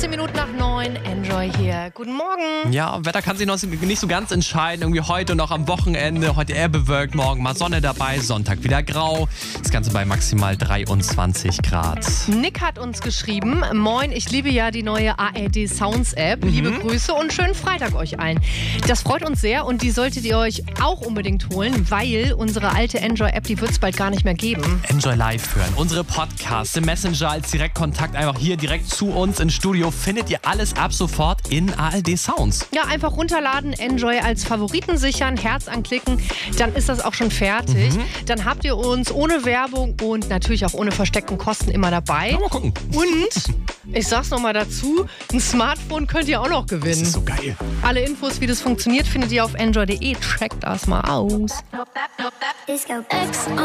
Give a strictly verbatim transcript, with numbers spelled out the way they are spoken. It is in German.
fünfzehn Minuten nach neun, Enjoy hier. Guten Morgen. Ja, Wetter kann sich noch nicht so ganz entscheiden. Irgendwie heute noch am Wochenende. Heute eher bewölkt, morgen mal Sonne dabei. Sonntag wieder grau. Das Ganze bei maximal dreiundzwanzig Grad. Nick hat uns geschrieben, moin, ich liebe ja die neue A R D Sounds App. Liebe Mhm. Grüße und schönen Freitag euch allen. Das freut uns sehr und die solltet ihr euch auch unbedingt holen, weil unsere alte Enjoy-App, die wird es bald gar nicht mehr geben. Enjoy Live hören. Unsere Podcasts im Messenger als Direktkontakt einfach hier direkt zu uns ins Studio. Findet ihr alles ab sofort in A R D Sounds. Ja, einfach runterladen, Enjoy als Favoriten sichern, Herz anklicken, dann ist das auch schon fertig. Mhm. Dann habt ihr uns ohne Werbung und natürlich auch ohne versteckten Kosten immer dabei. Mal gucken. Und, ich sag's nochmal dazu, ein Smartphone könnt ihr auch noch Das gewinnen. ist so geil. Alle Infos, wie das funktioniert, findet ihr auf enjoy punkt de. Checkt das mal aus. Disco X.